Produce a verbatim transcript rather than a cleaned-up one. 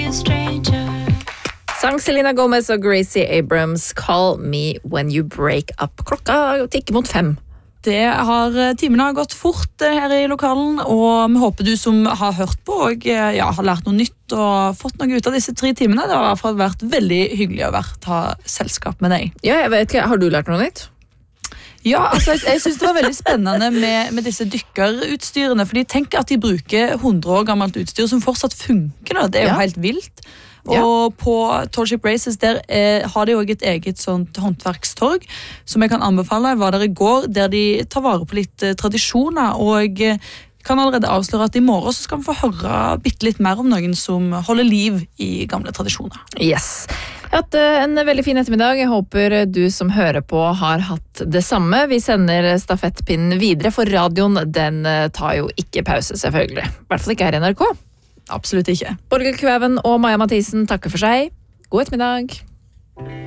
Sang Selena Gomez og Gracie Abrams, Call Me When You Break Up. Klokka tikker mot fem. Det har, timene har gått fort her i lokalen, og vi håper du som har hørt på og ja, har lært noe nytt og fått noe ut av disse tre timene. Det har i hvert fall vært veldig hyggelig å være, ta selskap med deg. Ja, jeg vet ikke, har du lært noe nytt? Ja, altså jeg, jeg synes det var veldig spennende med, med disse dykkerutstyrene, fordi tenk at de bruker hundre år gammelt utstyr som fortsatt funker nå. Det er jo Ja. helt vilt. Ja. Og på Tall Ship Races der eh, har de også et eget sånt håndverkstorg som jeg kan anbefale. Jeg var der i går, der de tar vare på litt eh, tradisjoner, og eh, kan allerede avsløre at i morgen så skal vi få høre bitte litt mer om noen som holder liv i gamle tradisjoner. Yes. Jeg har hatt eh, en veldig fin ettermiddag. Jeg håper du som hører på har hatt det samme. Vi sender stafettpinnen videre, for radioen den eh, tar jo ikke pause, selvfølgelig. I hvert fall ikke her i N R K. Absolutt ikke. Borghild Kvæven og Maja Mathisen takker for seg. God ettermiddag.